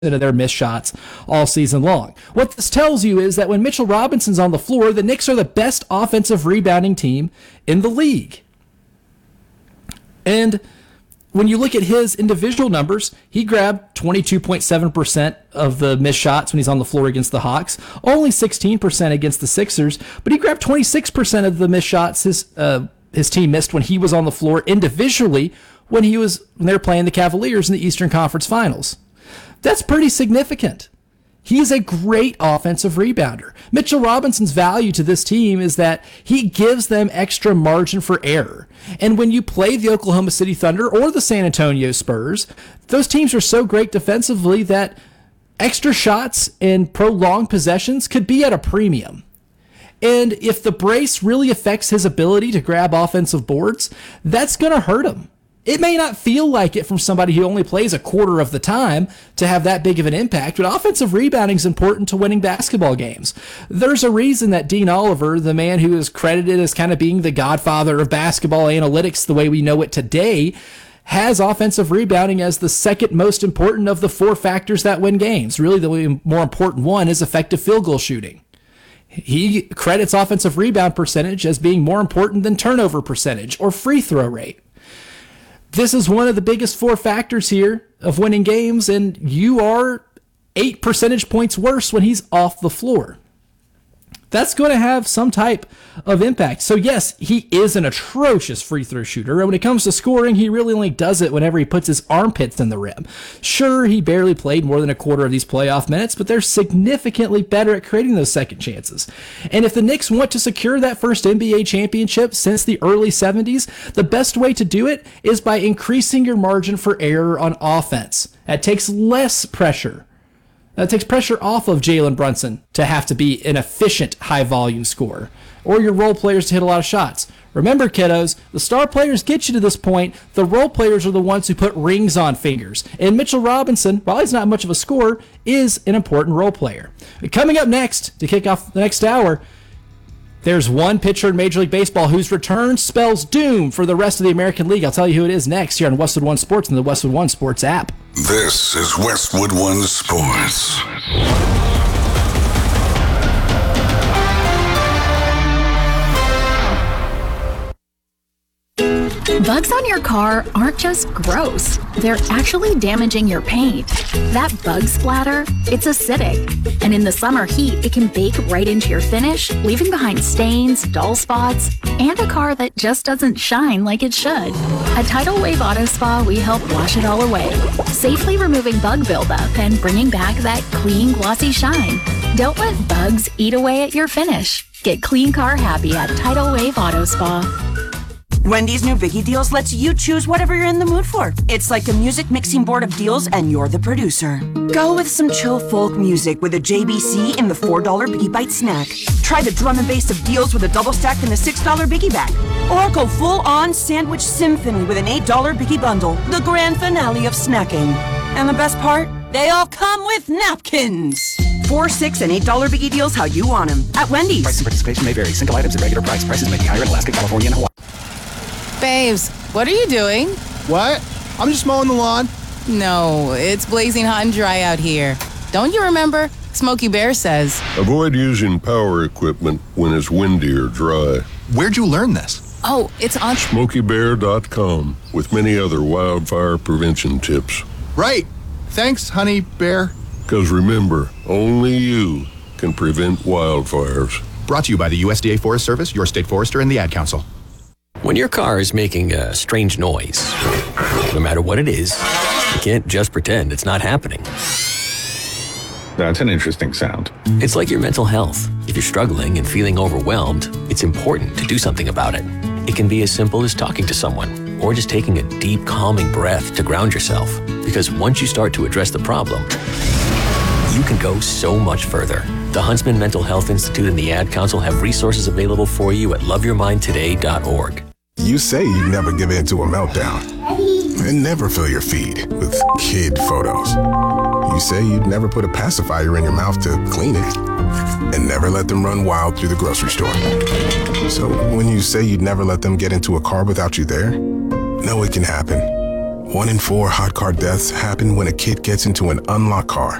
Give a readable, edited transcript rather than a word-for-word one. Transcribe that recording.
of their missed shots all season long. What this tells you is that when Mitchell Robinson's on the floor, the Knicks are the best offensive rebounding team in the league. And when you look at his individual numbers, he grabbed 22.7% of the missed shots when he's on the floor against the Hawks, only 16% against the Sixers, but he grabbed 26% of the missed shots his team missed when he was on the floor individually when they were playing the Cavaliers in the Eastern Conference Finals. That's pretty significant. He's a great offensive rebounder. Mitchell Robinson's value to this team is that he gives them extra margin for error. And when you play the Oklahoma City Thunder or the San Antonio Spurs, those teams are so great defensively that extra shots and prolonged possessions could be at a premium. And if the brace really affects his ability to grab offensive boards, that's going to hurt him. It may not feel like it from somebody who only plays a quarter of the time to have that big of an impact, but offensive rebounding is important to winning basketball games. There's a reason that Dean Oliver, the man who is credited as kind of being the godfather of basketball analytics the way we know it today, has offensive rebounding as the second most important of the four factors that win games. Really, the more important one is effective field goal shooting. He credits offensive rebound percentage as being more important than turnover percentage or free throw rate. This is one of the biggest four factors here of winning games, and you are 8 percentage points worse when he's off the floor. That's going to have some type of impact. So yes, he is an atrocious free throw shooter. And when it comes to scoring, he really only does it whenever he puts his armpits in the rim. Sure, he barely played more than a quarter of these playoff minutes, but they're significantly better at creating those second chances. And if the Knicks want to secure that first NBA championship since the early 70s, the best way to do it is by increasing your margin for error on offense. That takes less pressure. That takes pressure off of Jalen Brunson to have to be an efficient, high-volume scorer, or your role players to hit a lot of shots. Remember, kiddos, the star players get you to this point. The role players are the ones who put rings on fingers. And Mitchell Robinson, while he's not much of a scorer, is an important role player. Coming up next, to kick off the next hour, there's one pitcher in Major League Baseball whose return spells doom for the rest of the American League. I'll tell you who it is next here on Westwood One Sports and the Westwood One Sports app. This is Westwood One Sports. Bugs on your car aren't just gross. They're actually damaging your paint. That bug splatter, it's acidic. And in the summer heat, it can bake right into your finish, leaving behind stains, dull spots, and a car that just doesn't shine like it should. At Tidal Wave Auto Spa, we help wash it all away, safely removing bug buildup and bringing back that clean, glossy shine. Don't let bugs eat away at your finish. Get clean car happy at Tidal Wave Auto Spa. Wendy's new Biggie Deals lets you choose whatever you're in the mood for. It's like a music mixing board of deals and you're the producer. Go with some chill folk music with a JBC in the $4 Biggie Bite snack. Try the drum and bass of deals with a double stack in the $6 Biggie Bag. Or go full-on sandwich symphony with an $8 Biggie Bundle, the grand finale of snacking. And the best part? They all come with napkins. $4, $6, and $8 Biggie Deals how you want them. At Wendy's. Price and participation may vary. Single items at regular price. Prices may be higher in Alaska, California, and Hawaii. Babes, what are you doing? What? I'm just mowing the lawn. No, it's blazing hot and dry out here. Don't you remember? Smokey Bear says. Avoid using power equipment when it's windy or dry. Where'd you learn this? Oh, it's on SmokeyBear.com with many other wildfire prevention tips. Right. Thanks, honey bear. Because remember, only you can prevent wildfires. Brought to you by the USDA Forest Service, your state forester, and the Ad Council. When your car is making a strange noise, no matter what it is, you can't just pretend it's not happening. That's an interesting sound. It's like your mental health. If you're struggling and feeling overwhelmed, it's important to do something about it. It can be as simple as talking to someone or just taking a deep, calming breath to ground yourself. Because once you start to address the problem, you can go so much further. The Huntsman Mental Health Institute and the Ad Council have resources available for you at loveyourmindtoday.org. You say you'd never give in to a meltdown and never fill your feed with kid photos. You say you'd never put a pacifier in your mouth to clean it and never let them run wild through the grocery store. So when you say you'd never let them get into a car without you there, know it can happen. 1 in 4 hot car deaths happen when a kid gets into an unlocked car.